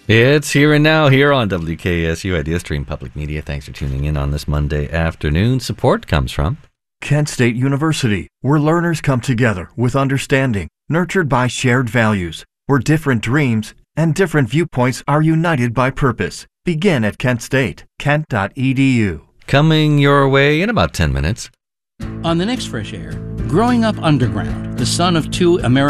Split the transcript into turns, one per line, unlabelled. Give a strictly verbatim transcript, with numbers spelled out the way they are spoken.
It's Here and Now here on W K S U Idea Stream Public Media. Thanks for tuning in on this Monday afternoon. Support comes from
Kent State University, where learners come together with understanding, nurtured by shared values, where different dreams and different viewpoints are united by purpose. Begin at Kent State, kent dot e d u.
Coming your way in about ten minutes.
On the next Fresh Air, growing up underground, the son of two American